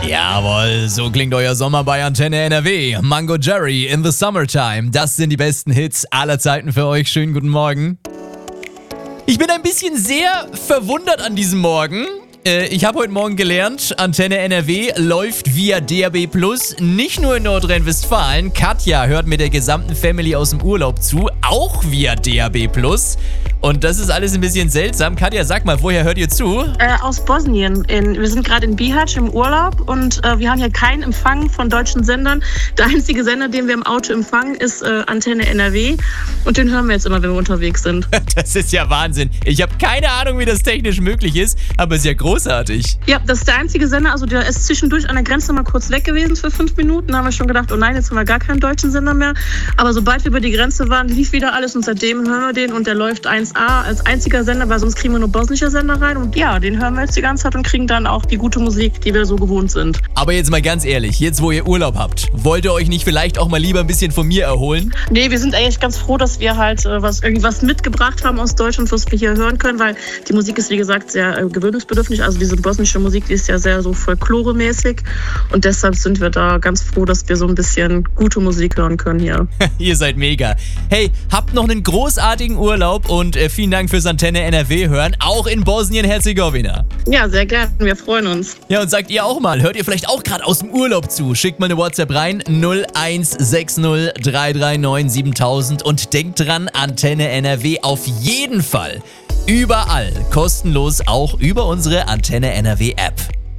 Jawohl, so klingt euer Sommer bei Antenne NRW. Mango Jerry in the Summertime. Das sind die besten Hits aller Zeiten für euch. Schönen guten Morgen. Ich bin ein bisschen sehr verwundert an diesem Morgen. Ich habe heute Morgen gelernt, Antenne NRW läuft via DAB+, nicht nur in Nordrhein-Westfalen. Katja hört mit der gesamten Family aus dem Urlaub zu, auch via DAB+. Und das ist alles ein bisschen seltsam. Katja, sag mal, woher hört ihr zu? Aus Bosnien. Wir sind gerade in Bihać im Urlaub und wir haben hier keinen Empfang von deutschen Sendern. Der einzige Sender, den wir im Auto empfangen, ist Antenne NRW. Und den hören wir jetzt immer, wenn wir unterwegs sind. Das ist ja Wahnsinn. Ich habe keine Ahnung, wie das technisch möglich ist, aber es ist ja großartig. Ja, das ist der einzige Sender. Also der ist zwischendurch an der Grenze mal kurz weg gewesen für 5 Minuten. Da haben wir schon gedacht, oh nein, jetzt haben wir gar keinen deutschen Sender mehr. Aber sobald wir über die Grenze waren, lief wieder alles und seitdem hören wir den und der läuft 1A als einziger Sender, weil sonst kriegen wir nur bosnische Sender rein. Und ja, den hören wir jetzt die ganze Zeit und kriegen dann auch die gute Musik, die wir so gewohnt sind. Aber jetzt mal ganz ehrlich, jetzt wo ihr Urlaub habt, wollt ihr euch nicht vielleicht auch mal lieber ein bisschen von mir erholen? Nee, wir sind eigentlich ganz froh, dass wir halt irgendwas mitgebracht haben aus Deutschland, was wir hier hören können, weil die Musik ist, wie gesagt, sehr gewöhnungsbedürftig. Also diese bosnische Musik, die ist ja sehr so folkloremäßig und deshalb sind wir da ganz froh, dass wir so ein bisschen gute Musik hören können hier. Ihr seid mega. Hey, habt noch einen großartigen Urlaub und vielen Dank fürs Antenne NRW hören, auch in Bosnien-Herzegowina. Ja, sehr gerne. Wir freuen uns. Ja, und sagt ihr auch mal, hört ihr vielleicht auch gerade aus dem Urlaub zu? Schickt mal eine WhatsApp rein, 0160 339 7000 und denkt dran, Antenne NRW auf jeden Fall. Überall, kostenlos, auch über unsere Antenne NRW App.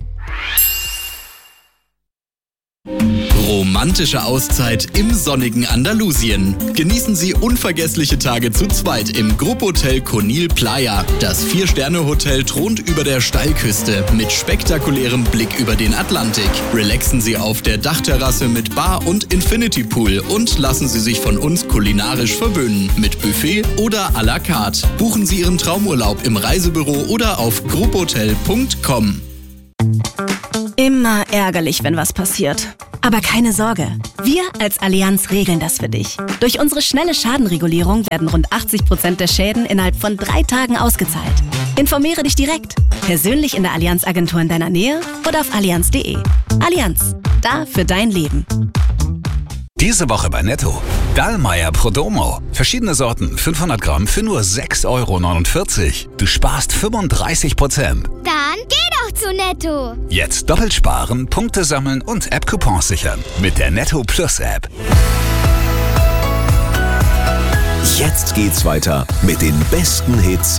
Romantische Auszeit im sonnigen Andalusien. Genießen Sie unvergessliche Tage zu zweit im Gruppotel Conil Playa. Das 4-Sterne-Hotel thront über der Steilküste mit spektakulärem Blick über den Atlantik. Relaxen Sie auf der Dachterrasse mit Bar und Infinity Pool und lassen Sie sich von uns kulinarisch verwöhnen mit Buffet oder à la carte. Buchen Sie Ihren Traumurlaub im Reisebüro oder auf gruppotel.com. Immer ärgerlich, wenn was passiert. Aber keine Sorge, wir als Allianz regeln das für dich. Durch unsere schnelle Schadenregulierung werden rund 80% der Schäden innerhalb von 3 Tagen ausgezahlt. Informiere dich direkt, persönlich in der Allianz-Agentur in deiner Nähe oder auf allianz.de. Allianz, da für dein Leben. Diese Woche bei Netto. Dallmayr Prodomo. Verschiedene Sorten, 500 Gramm für nur 6,49 Euro. Du sparst 35%. Dann geh doch zu Netto. Jetzt doppelt sparen, Punkte sammeln und App-Coupons sichern. Mit der Netto Plus App. Jetzt geht's weiter mit den besten Hits